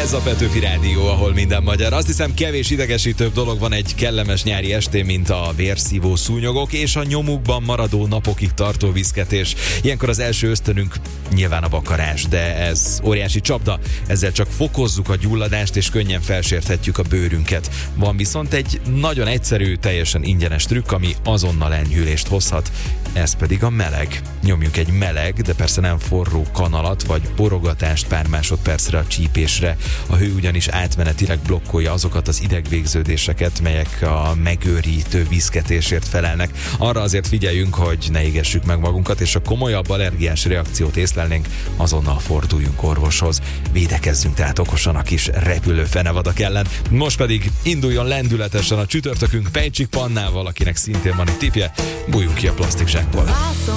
Ez a Petőfi Rádió, ahol minden magyar. Azt hiszem, kevés idegesítőbb dolog van egy kellemes nyári estén, mint a vérszívó szúnyogok és a nyomukban maradó napokig tartó viszketés. Ilyenkor az első ösztönünk nyilván a vakarás, de ez óriási csapda. Ezzel csak fokozzuk a gyulladást és könnyen felsérthetjük a bőrünket. Van viszont egy nagyon egyszerű, teljesen ingyenes trükk, ami azonnal enyhülést hozhat. Ez pedig a meleg. Nyomjunk egy meleg, de persze nem forró kanalat vagy borogatást pár másodpercre a csípésre. A hő ugyanis átmenetileg blokkolja azokat az idegvégződéseket, melyek a megőrítő viszketésért felelnek. Arra azért figyeljünk, hogy ne égessük meg magunkat, és a komolyabb allergiás reakciót észlelnénk, azonnal forduljunk orvoshoz. Védekezzünk tehát okosan a kis repülő fenevadak ellen. Most pedig induljon lendületesen a csütörtökünk Pejcsik Pannával, akinek szintén van egy tippje. Bújjunk ki a plastikzsákból.